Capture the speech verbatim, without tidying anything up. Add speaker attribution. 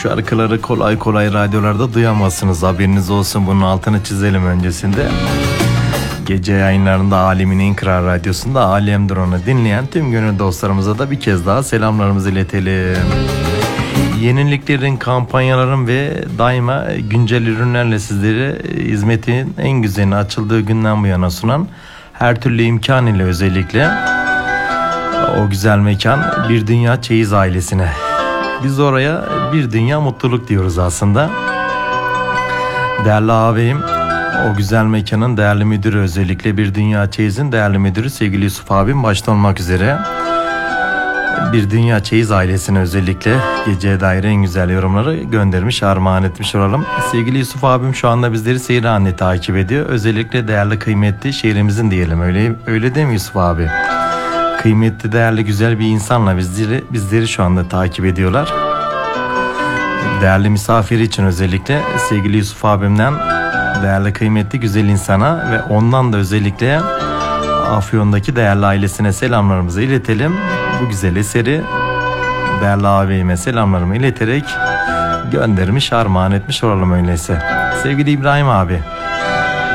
Speaker 1: şarkıları kolay kolay radyolarda duyamazsınız. Haberiniz olsun, bunun altını çizelim öncesinde. Gece yayınlarında Alemin en Kral Radyosu'nda Alemdir Onu dinleyen tüm gönül dostlarımıza da bir kez daha selamlarımızı iletelim. Yeniliklerin, kampanyaların ve daima güncel ürünlerle sizlere hizmetin en güzelini açıldığı günden bu yana sunan her türlü imkan ile özellikle o güzel mekan Bir Dünya Çeyiz ailesine. Biz oraya bir dünya mutluluk diyoruz aslında. Değerli ağabeyim, o güzel mekanın değerli müdürü, özellikle Bir Dünya Çeyiz'in değerli müdürü sevgili Yusuf abim başta olmak üzere Bir Dünya Çeyiz ailesine özellikle geceye dair en güzel yorumları göndermiş, armağan etmiş olalım. Sevgili Yusuf abim şu anda bizleri Seyran'ı takip ediyor. Özellikle değerli kıymetli şehrimizin diyelim, öyle öyle değil mi Yusuf abi? Kıymetli, değerli, güzel bir insanla bizleri bizleri şu anda takip ediyorlar. Değerli misafiri için özellikle sevgili Yusuf abimden değerli, kıymetli, güzel insana ve ondan da özellikle Afyon'daki değerli ailesine selamlarımızı iletelim. Bu güzel eseri değerli ağabeyime selamlarımı ileterek göndermiş, armağan etmiş olalım öyleyse. Sevgili İbrahim abi,